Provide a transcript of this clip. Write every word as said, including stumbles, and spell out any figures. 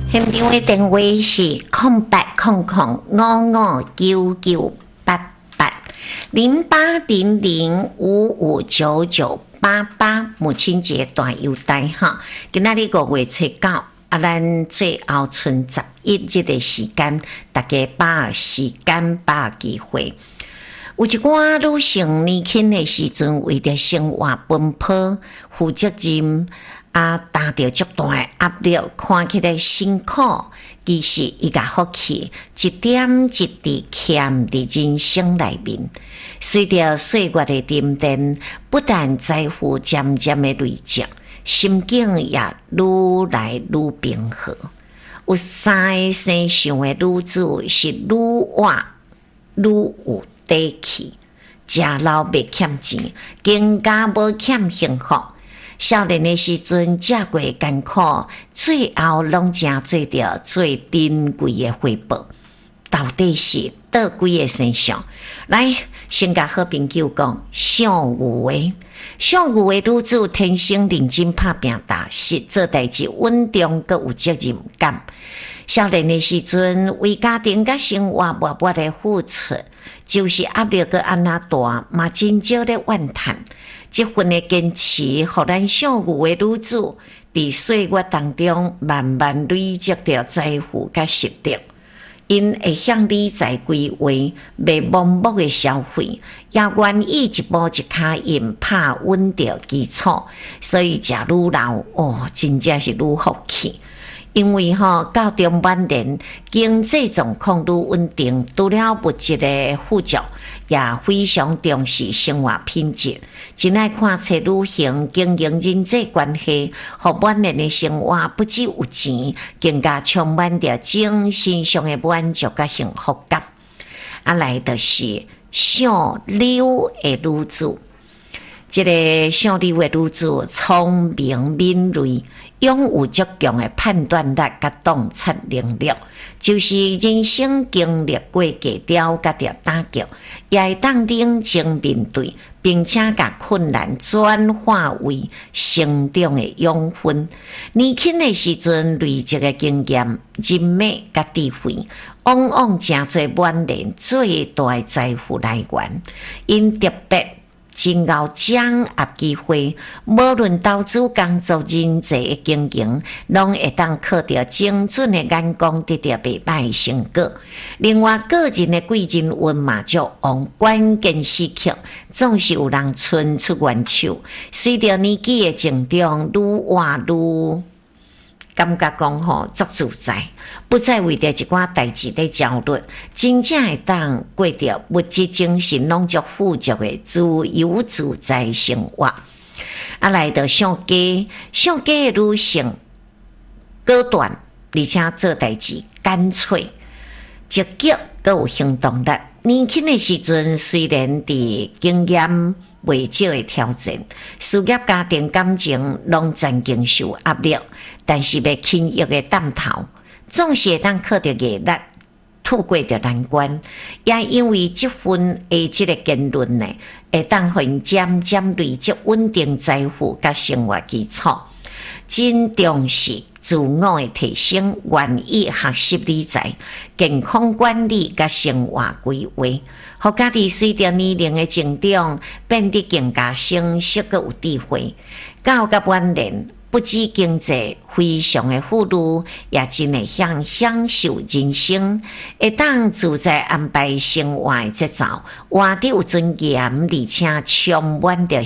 现场的电话是空八空空五五九九八八零八零零五五九九八八。母亲节大优待哈，今仔日五月七九，啊，咱最后剩十一日的时间，大家把握时间，把握机会。有一寡女性年轻的时阵，为着生活奔波、负责任啊，担着足大的压力，看起来辛苦，其实伊甲福气一点一滴欠伫人生内面。随着岁月的沉淀，不但财富渐渐的累积，心境也愈来愈平和。有三个生相的女子是愈活愈有底气，食老袂欠钱，更加无欠幸福。少年的时阵，食过艰苦，最后拢正做着最珍贵的回报。到底是倒几个现象？来，先甲好朋友讲，上有为，上有为女子天生认真拍拼踏实，做代志稳重，佮有责任感。少年的时阵，为家庭甲生活默默的付出，就是压力佮安那大，嘛真少咧怨叹。这份的坚持，互咱上有为女子，伫岁月当中慢慢累积着财富甲实力。因会向理财规划，袂盲目的消费，也愿意一步一脚印拍稳着基础，所以食愈老哦，真正是愈福气。因为吼、哦、到中晚年，经济状况愈稳定，除了物质的富足，也非常重视生活品质，真爱看册旅行，经营人际关系，互晚年的生活不只有钱，更加充满着精神上的满足甲幸福感。啊，来就是上流的女子。这个上流的女子聪明敏锐，拥有足强的判断力甲洞察能力，就是人生经历过低调甲着打击，也会当冷静面对，并且把困难转化为成长的养分。年轻的时阵累积的经验、人脉甲智慧，往往真侪晚年最大的财富来源。因特别真够掌握机会，无论投资、工作、人际的经营，拢会当靠着精准的眼光，得到袂歹的成果。另外，个人的贵人运嘛足旺，关键时刻总是有人伸出援手。随着年纪的增长，愈活愈感觉讲吼足自在，不再为着一寡代志咧焦虑，真正会当过着物质精神拢足富足的自由自在生活。啊，来到上家，上家的女性果断，而且做代志干脆、积极，佮有行动力。年轻的时阵，虽然伫经验未少的挑战，事业、家庭、感情拢曾经受压力，但是要轻易的担头，总是会当靠着毅力度过着难关。也因为这份的这个言论呢，会当互因渐渐累积稳定财富甲生活基础，真重视自我的提升，愿意学习理财、健康管理甲生活规划，互家己随着年龄的增长，变得更加成熟佮有智慧。到甲晚年，不止经济非常的富裕，也真会享享受人生，会当自在安排生活的节奏，活得有尊严，而且充满着